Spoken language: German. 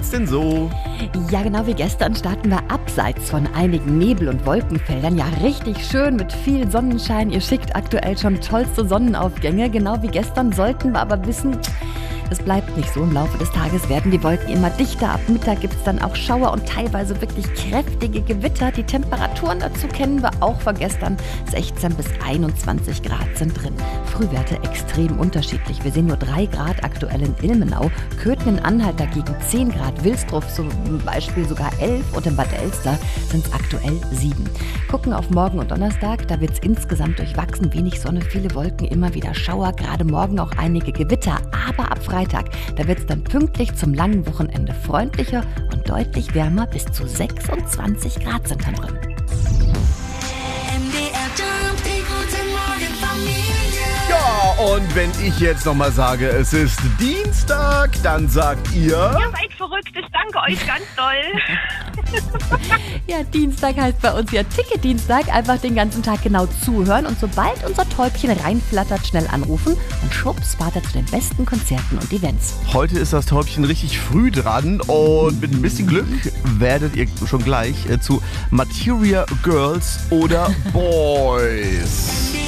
geht's denn so? Ja, genau wie gestern starten wir abseits von einigen Nebel- und Wolkenfeldern. Ja, richtig schön mit viel Sonnenschein. Ihr schickt aktuell schon tollste Sonnenaufgänge. Genau wie gestern sollten wir aber wissen, es bleibt nicht so. Im Laufe des Tages werden die Wolken immer dichter. Ab Mittag gibt es dann auch Schauer und teilweise wirklich kräftige Gewitter. Die Temperaturen dazu kennen wir auch von gestern. 16 bis 21 Grad sind drin. Frühwerte extrem unterschiedlich. Wir sehen nur 3 Grad aktuell in Ilmenau. Köthen in Anhalt dagegen 10 Grad. Wilsdruff zum Beispiel sogar 11 und in Bad Elster sind es aktuell 7. Gucken auf morgen und Donnerstag. Da wird es insgesamt durchwachsen. Wenig Sonne, viele Wolken, immer wieder Schauer. Gerade morgen auch einige Gewitter. Aber ab Freitag, da wird es dann pünktlich zum langen Wochenende freundlicher und deutlich wärmer. Bis zu 26 Grad sind dann drin. Ja, und wenn ich jetzt nochmal sage, es ist Dienstag, dann sagt ihr... Ihr seid verrückt, ich danke euch ganz doll. Ja, Dienstag heißt bei uns ja Ticket-Dienstag. Einfach den ganzen Tag genau zuhören und sobald unser Täubchen reinflattert, schnell anrufen und schwupps fahrt er zu den besten Konzerten und Events. Heute ist das Täubchen richtig früh dran und mit ein bisschen Glück werdet ihr schon gleich zu Materia Girls oder Boys.